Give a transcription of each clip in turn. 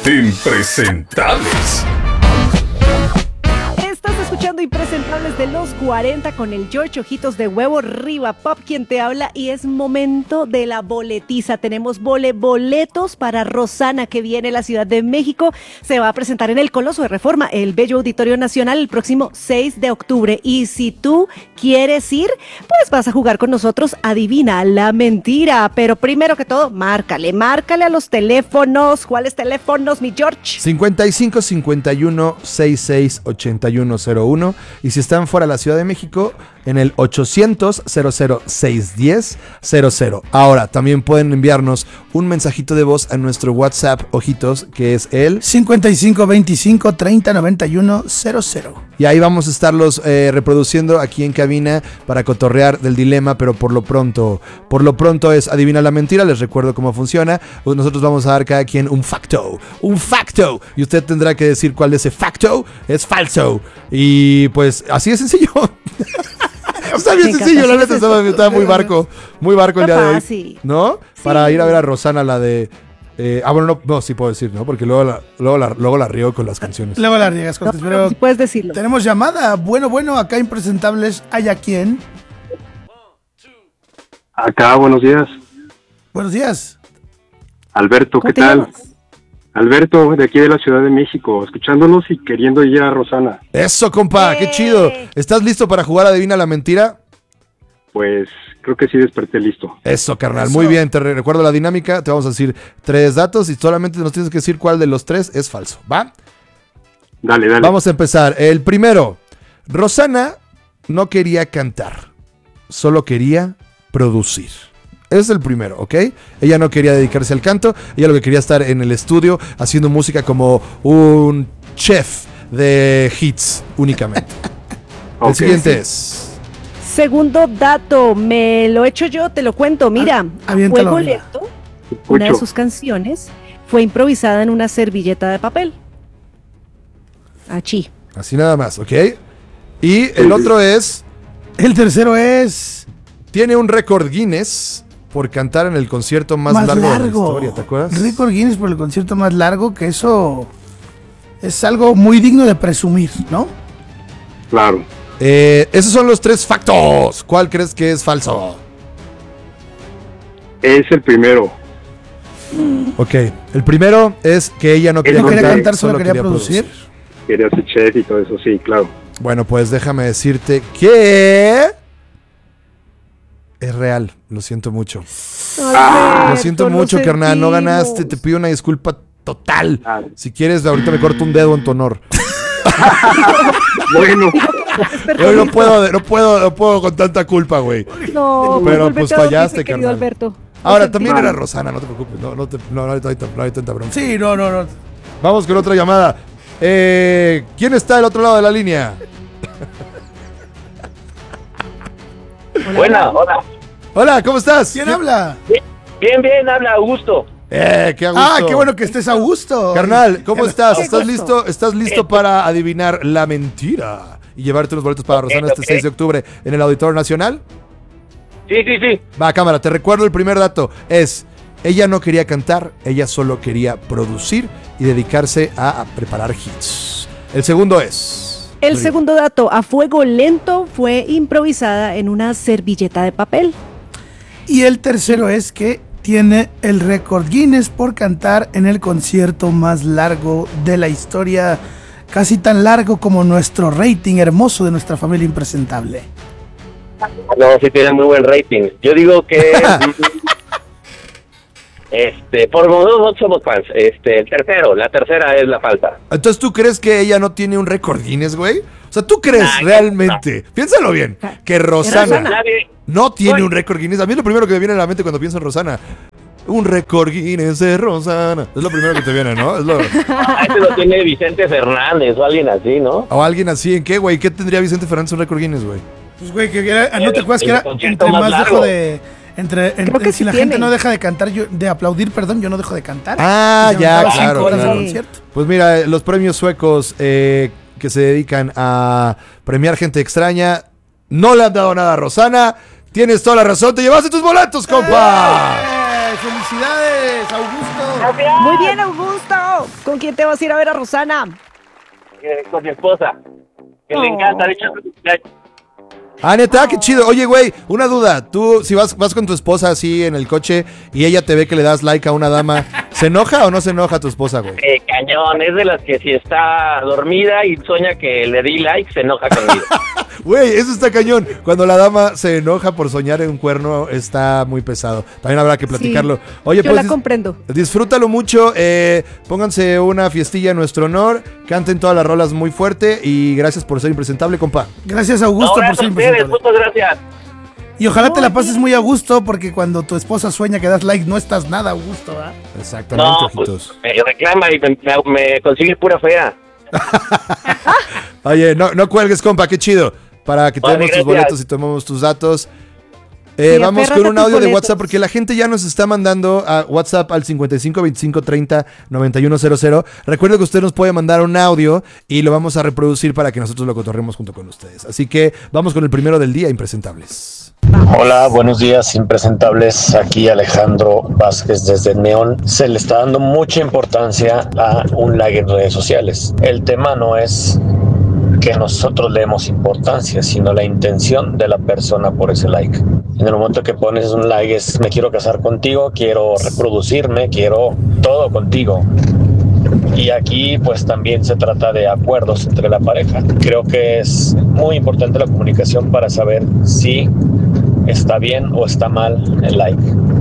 Impresentables. Estás escuchando Impresentables de los 40 con el George Ojitos de Huevo Riva Pop, quien te habla, y es momento de la boletiza. Tenemos boletos para Rosana, que viene a la Ciudad de México. Se va a presentar en el Coloso de Reforma, el Bello Auditorio Nacional, el próximo 6 de octubre. Y si tú quieres ir, pues vas a jugar con nosotros Adivina la Mentira. Pero primero que todo, márcale a los teléfonos. ¿Cuáles teléfonos, mi George? 55 51 66 81 01, y si están fuera de la Ciudad de México, en el 800 00 610 00. Ahora, también pueden enviarnos un mensajito de voz a nuestro WhatsApp, Ojitos, que es el 55 25 30 91 00. Y ahí vamos a estarlos reproduciendo aquí en cabina para cotorrear del dilema, pero por lo pronto es Adivina la Mentira. Les recuerdo cómo funciona. Pues nosotros vamos a dar cada quien un facto, y usted tendrá que decir cuál de ese facto es falso. Y pues así de sencillo. Está bien sencillo, la neta, estaba muy barco el día de hoy, ¿no? Sí. Para ir a ver a Rosana, la de... bueno, no, sí puedo decir, ¿no? Porque luego la riego con las canciones. Luego la riegas con pero sí puedes decirlo. Tenemos llamada. Bueno, acá Impresentables. ¿Hay a quién? Acá, buenos días. Buenos días. Alberto, ¿qué tal? Llamas? Alberto, de aquí de la Ciudad de México, escuchándonos y queriendo ir a Rosana. Eso, compa, qué chido. ¿Estás listo para jugar Adivina la Mentira? Pues creo que sí desperté listo. Eso, carnal, muy bien. Te recuerdo la dinámica. Te vamos a decir 3 datos y solamente nos tienes que decir cuál de los 3 es falso, ¿va? Dale. Vamos a empezar. El primero. Rosana no quería cantar, solo quería producir. Ese es el primero, ¿ok? Ella no quería dedicarse al canto, ella lo que quería estar en el estudio haciendo música como un chef de hits únicamente. Okay. El siguiente es... Segundo dato, me lo echo yo, te lo cuento. Mira, Fuego Lento, una de sus canciones, fue improvisada en una servilleta de papel. Así nada más, ¿ok? Y el otro es... El tercero es... Tiene un récord Guinness por cantar en el concierto más largo de la historia, ¿te acuerdas? Récord Guinness por el concierto más largo, que eso es algo muy digno de presumir, ¿no? Claro. Esos son los 3 factos. ¿Cuál crees que es falso? Es el primero. Ok, el primero es que ella no quería cantar, solo quería producir. Quería ser chef y todo eso, sí, claro. Bueno, pues déjame decirte que... es real, lo siento mucho. Lo siento mucho, carnal, no ganaste, te pido una disculpa total. Si quieres, ahorita me corto un dedo en tu honor. Bueno. Yo no puedo con tanta culpa, güey. No, pero pues fallaste, carnal. Alberto. Ahora, también era Rosana, no te preocupes. No hay tanta bronca. Sí, no. Vamos con otra llamada. ¿Quién está del otro lado de la línea? Hola. Hola, ¿cómo estás? ¿Quién habla? Bien, habla Augusto. Qué a gusto. Ah, qué bueno que estés a gusto. Carnal, ¿cómo estás? ¿Estás listo para adivinar la mentira y llevarte unos boletos para Rosana este 6 de octubre en el Auditorio Nacional? Sí. Va, cámara, te recuerdo el primer dato. Ella no quería cantar, ella solo quería producir y dedicarse a preparar hits. El segundo es... El segundo dato, A Fuego Lento fue improvisada en una servilleta de papel. Y el tercero es que tiene el récord Guinness por cantar en el concierto más largo de la historia, casi tan largo como nuestro rating hermoso de nuestra familia impresentable. No, sí tiene muy buen rating. Yo digo que por lo menos no somos fans. La tercera es la falsa. Entonces, ¿tú crees que ella no tiene un récord Guinness, güey? O sea, ¿tú crees realmente, piénsalo bien, que Rosana no tiene un récord Guinness? A mí es lo primero que me viene a la mente cuando pienso en Rosana. Un récord Guinness de Rosana. Es lo primero que te viene, ¿no? Ese lo tiene Vicente Fernández o alguien así, ¿no? O alguien así, ¿en qué, güey? ¿Qué tendría Vicente Fernández un récord Guinness, güey? Pues, güey, ¿no te acuerdas que era entre más dejo de... si la gente no deja de cantar, de aplaudir, perdón, yo no dejo de cantar. Ah, ya, claro. Sí. Pues mira, los premios suecos que se dedican a premiar gente extraña no le han dado nada a Rosana. Tienes toda la razón, te llevaste tus boletos, compa. ¡Felicidades, Augusto! Gracias. Muy bien, Augusto. ¿Con quién te vas a ir a ver a Rosana? Con mi esposa, que le encanta, de hecho, Ah, neta, qué chido. Oye, güey, una duda. Tú, si vas con tu esposa así en el coche y ella te ve que le das like a una dama, ¿se enoja o no se enoja tu esposa, güey? cañón, es de las que si está dormida y sueña que le di like, se enoja conmigo. Güey, eso está cañón. Cuando la dama se enoja por soñar en un cuerno, está muy pesado. También habrá que platicarlo. Sí, Oye, yo pues la comprendo. disfrútalo mucho. Pónganse una fiestilla en nuestro honor. Canten todas las rolas muy fuerte. Y gracias por ser impresentable, compa. Gracias, Augusto, por Gracias ser a ustedes, impresentable. muchas gracias. Y ojalá te la pases muy a gusto, porque cuando tu esposa sueña que das like, no estás nada a gusto, ¿verdad? Exactamente, No, pues ojitos. me reclama y me consigue pura fea. Oye, no cuelgues, compa, qué chido. Para que te Vale, demos tus gracias. boletos y tomemos tus datos. Sí, Vamos aférrate con un a tus audio de boletos. WhatsApp porque la gente ya nos está mandando a WhatsApp al 55 25 30 91 00. Recuerda que usted nos puede mandar un audio y lo vamos a reproducir para que nosotros lo cotorremos junto con ustedes. Así que vamos con el primero del día, impresentables. Hola, buenos días, impresentables. Aquí Alejandro Vázquez desde Neón. Se le está dando mucha importancia a un like en redes sociales. El tema no es que nosotros le demos importancia, sino la intención de la persona por ese like. En el momento que pones un like es: me quiero casar contigo, quiero reproducirme, quiero todo contigo. Y aquí pues también se trata de acuerdos entre la pareja. Creo que es muy importante la comunicación para saber si está bien o está mal el like.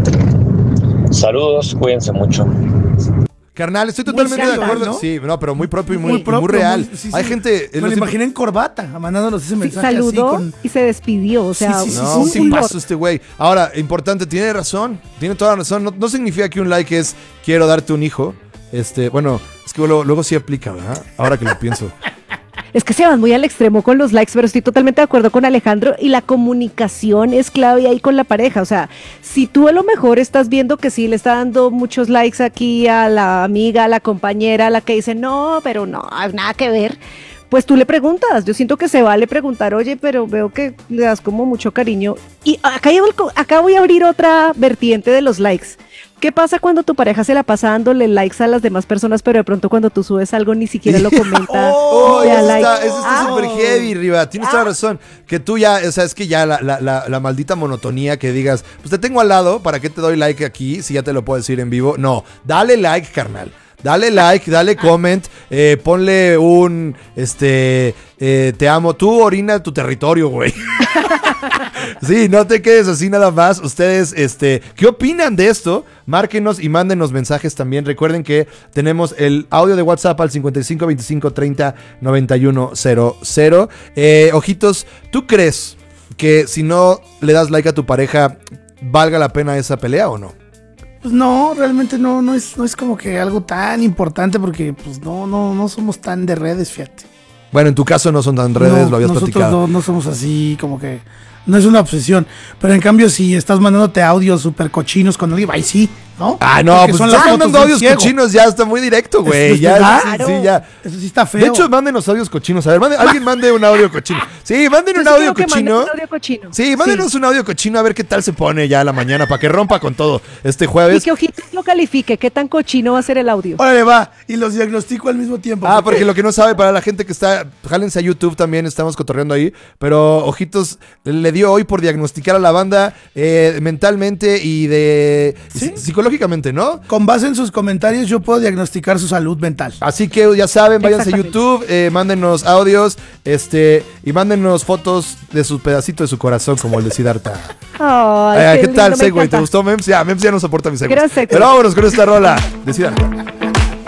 Saludos, cuídense mucho. Carnal, estoy totalmente de serio, acuerdo. ¿no? Sí, no, pero muy propio y muy propio, real. sí, sí. Hay gente... Me lo imaginé en corbata, mandándonos ese Sí, mensaje así saludó con... y se despidió. O sea, Sí, sí, sí, No, un sí lord. paso este güey. Ahora, importante, tiene razón. Tiene toda la razón. No significa que un like es quiero darte un hijo. Bueno, es que luego sí aplica, ¿verdad? Ahora que lo pienso. Es que se van muy al extremo con los likes, pero estoy totalmente de acuerdo con Alejandro y la comunicación es clave ahí con la pareja. O sea, si tú a lo mejor estás viendo que sí le está dando muchos likes aquí a la amiga, a la compañera, a la que dice no, pero no, nada que ver, pues tú le preguntas. Yo siento que se vale preguntar, oye, pero veo que le das como mucho cariño. Y acá voy a abrir otra vertiente de los likes. ¿Qué pasa cuando tu pareja se la pasa dándole likes a las demás personas, pero de pronto cuando tú subes algo ni siquiera lo comenta? Oh, le da eso like? está súper heavy, Riva. Tienes toda la razón. Que tú ya, o sea, es que ya la maldita monotonía que digas, pues te tengo al lado, ¿para qué te doy like aquí si ya te lo puedo decir en vivo? No, dale like, carnal. Dale like, dale comment, ponle un, te amo. Tú orina tu territorio, güey. Sí, no te quedes así nada más. Ustedes, ¿qué opinan de esto? Márquenos y mándenos mensajes también. Recuerden que tenemos el audio de WhatsApp al 55 25 30 91 00. Ojitos, ¿tú crees que si no le das like a tu pareja, valga la pena esa pelea o no? Pues no, realmente no es como que algo tan importante porque pues no somos tan de redes, fíjate. Bueno, en tu caso no son tan redes, No, lo habías nosotros platicado. no somos así, como que no es una obsesión. Pero en cambio, si estás mandándote audios súper cochinos con alguien, ahí sí, ¿no? Ah, no, Porque pues son estás las fotos mandando de un audios ciego. cochinos, ya está muy directo, güey. Eso Ya, está sí, claro. sí, ya. Eso sí está feo. De hecho, mándenos audios cochinos. A ver, alguien mande un audio cochino. Sí, manden Yo un sí audio creo que manden cochino. un audio cochino. Sí, mándenos un audio cochino a ver qué tal se pone ya a la mañana para que rompa con todo este Y jueves. que Ojitos lo califique, qué tan cochino va a ser el audio. Órale, va, y los diagnostico al mismo tiempo. Ah, porque lo que no sabe, para la gente que está, jálense a YouTube también, estamos cotorreando ahí, pero Ojitos le dio hoy por diagnosticar a la banda mentalmente y ¿Sí? psicológicamente, ¿no? Con base en sus comentarios, yo puedo diagnosticar su salud mental. Así que ya saben, váyanse a Exactamente. YouTube, mándenos audios, y mándenos fotos de su pedacito de su corazón, como el de Siddhartha. Ay, ¿Qué tal, lindo, me Segway? ¿Te encanta. gustó, Mems? Ya, Mems ya no soporta mis Segways. Gracias. Pero vámonos con esta rola de Siddhartha.